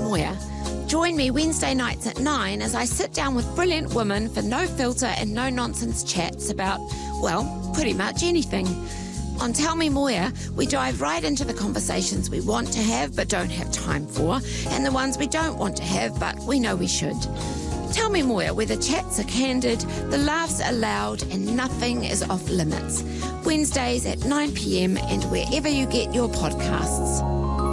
Moya. Join me Wednesday nights at 9 as I sit down with brilliant women for no filter and no nonsense chats about, well, pretty much anything. On Tell Me Moya, we dive right into the conversations we want to have but don't have time for, and the ones we don't want to have but we know we should. Tell Me Moya, where the chats are candid, the laughs are loud, and nothing is off limits. Wednesdays at 9 p.m. and wherever you get your podcasts.